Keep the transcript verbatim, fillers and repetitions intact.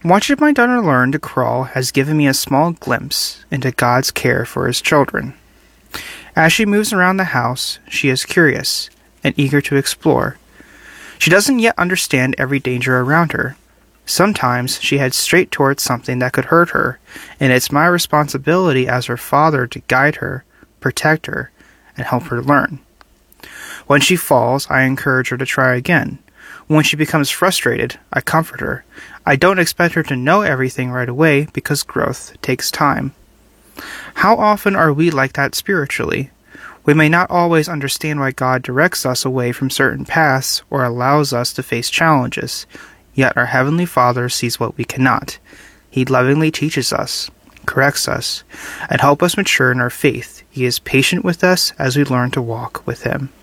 Watching my daughter learn to crawl has given me a small glimpse into God's care for His children. As she moves around the house, she is curious and eager to explore. She doesn't yet understand every danger around her. Sometimes she heads straight towards something that could hurt her, and it's my responsibility as her father to guide her, protect her, and help her learn. When she falls, I encourage her to try again. When she becomes frustrated, I comfort her. I don't expect her to know everything right away because growth takes time. How often are we like that spiritually? We may not always understand why God directs us away from certain paths or allows us to face challenges, yet our Heavenly Father sees what we cannot. He lovingly teaches us, corrects us, and helps us mature in our faith. He is patient with us as we learn to walk with Him.